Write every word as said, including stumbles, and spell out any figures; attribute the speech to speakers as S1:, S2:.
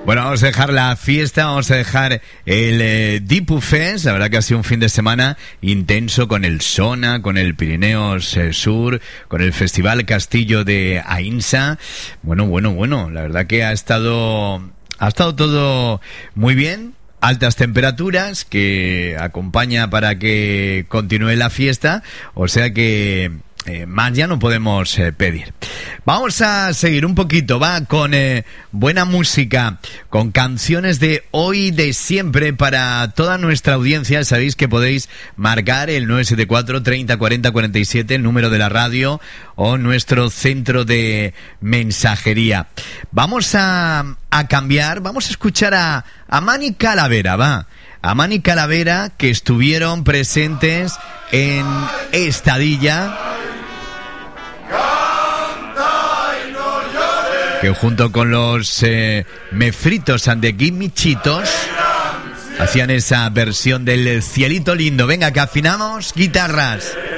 S1: Bueno, vamos a dejar la fiesta, vamos a dejar el eh, Dipu Fest. La verdad que ha sido un fin de semana intenso con el Sona, con el Pirineos eh, Sur, con el Festival Castillo de Ainsa. Bueno, bueno, bueno, la verdad que ha estado, ha estado todo muy bien. Altas temperaturas que acompaña para que continúe la fiesta, o sea que eh, más ya no podemos eh, pedir. Vamos a seguir un poquito, va, con eh, buena música, con canciones de hoy y de siempre para toda nuestra audiencia. Sabéis que podéis marcar el nueve siete cuatro, treinta, cuarenta, cuarenta y siete, el número de la radio o nuestro centro de mensajería. Vamos a, a cambiar, vamos a escuchar a, a Mani Calavera, va. A Mani Calavera, que estuvieron presentes en Estadilla, que junto con los eh, Mefritos and the Guimichitos hacían esa versión del Cielito Lindo. Venga, que afinamos guitarras.